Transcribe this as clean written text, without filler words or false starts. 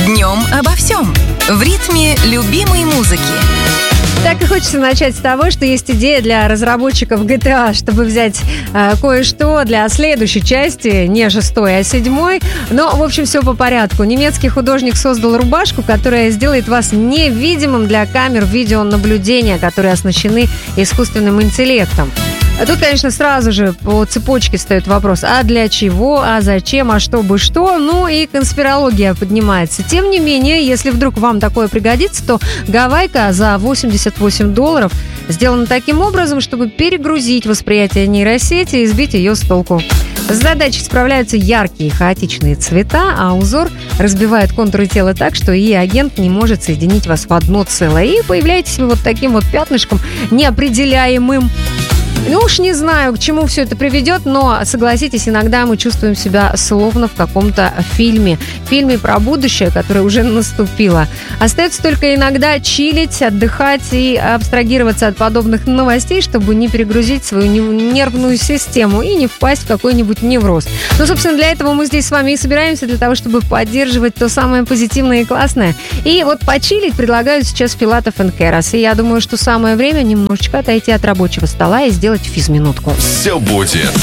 Днем обо всем. В ритме любимой музыки. Так и хочется начать с того, что есть идея для разработчиков GTA, чтобы взять кое-что для следующей части, не 6-й, а 7-й. Но, в общем, все по порядку. Немецкий художник создал рубашку, которая сделает вас невидимым для камер видеонаблюдения, которые оснащены искусственным интеллектом. Тут, конечно, сразу же по цепочке встает вопрос, а для чего, а зачем, а чтобы что, ну и конспирология поднимается. Тем не менее, если вдруг вам такое пригодится, то гавайка за $88 сделана таким образом, чтобы перегрузить восприятие нейросети и сбить ее с толку. С задачей справляются яркие хаотичные цвета, а узор разбивает контуры тела так, что и агент не может соединить вас в одно целое. И появляетесь вы вот таким вот пятнышком неопределяемым. Ну уж не знаю, к чему все это приведет, но, согласитесь, иногда мы чувствуем себя словно в каком-то фильме про будущее, которое уже наступило. Остается только иногда чилить, отдыхать и абстрагироваться от подобных новостей, чтобы не перегрузить свою нервную систему и не впасть в какой-нибудь невроз. Ну, собственно, для этого мы здесь с вами и собираемся, для того, чтобы поддерживать то самое позитивное и классное. И вот почилить предлагают сейчас Филатов и Хэрос. И я думаю, что самое время немножечко отойти от рабочего стола и сделать физминутку. Все будет.